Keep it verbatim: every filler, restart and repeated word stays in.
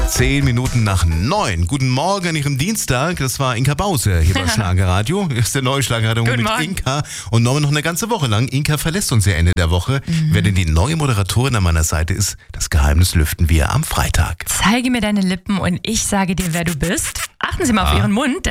Zehn Minuten nach neun. Guten Morgen an Ihrem Dienstag. Das war Inka Bause hier bei Schlagerradio. Das ist der neue Schlagerradio mit Morgen. Inka. Und Norman noch eine ganze Woche lang. Inka verlässt uns ja Ende der Woche. Mhm. Wer denn die neue Moderatorin an meiner Seite ist, das Geheimnis lüften wir am Freitag. Zeige mir deine Lippen und ich sage dir, wer du bist. Achten Sie mal Ah. auf Ihren Mund.